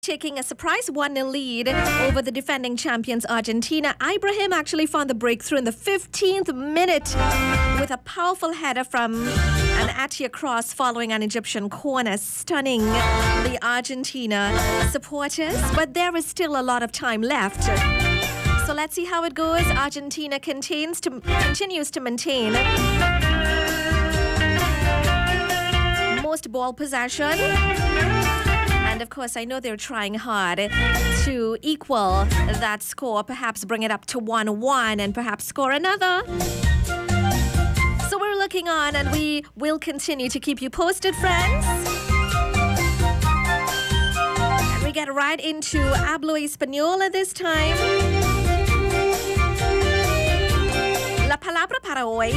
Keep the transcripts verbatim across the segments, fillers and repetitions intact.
Taking a surprise one nil lead over the defending champions Argentina. Ibrahim actually found the breakthrough in the fifteenth minute with a powerful header from an Atia cross following an Egyptian corner, stunning the Argentina supporters. But there is still a lot of time left. So let's see how it goes. Argentina contains to, continues to maintain most ball possession. And of course, I know they're trying hard to equal that score, perhaps bring it up to one one and perhaps score another. So we're looking on and we will continue to keep you posted, friends. And we get right into Hablo Español at this time. La palabra para hoy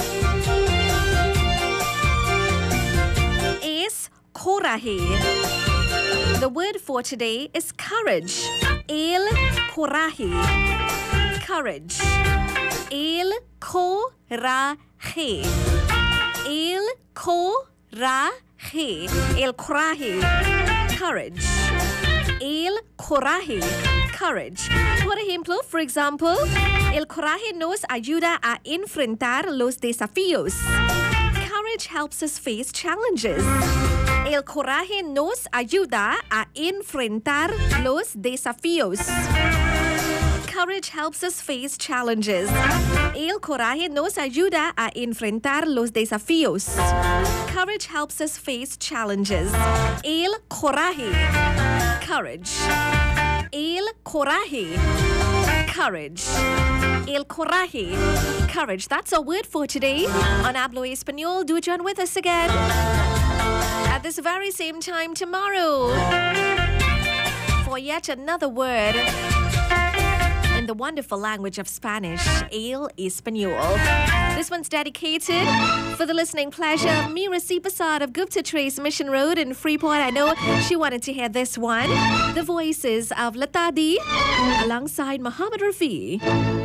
es coraje. The word for today is courage. El coraje. Courage. El coraje. El coraje. El coraje. Courage. El coraje. Courage. Por ejemplo, for example, el coraje nos ayuda a enfrentar los desafíos. Courage helps us face challenges. El coraje nos ayuda a enfrentar los desafíos. Courage helps us face challenges. El coraje nos ayuda a enfrentar los desafíos. Courage helps us face challenges. El coraje. Courage. El coraje. Courage. El coraje. Courage. That's our word for today on Hablo Español. Do join with us again at this very same time tomorrow for yet another word in the wonderful language of Spanish, El Español. This one's dedicated for the listening pleasure. Mira C. Basad of Gupta Trace Mission Road in Freeport. I know she wanted to hear this one. The voices of Latadi alongside Muhammad Rafi.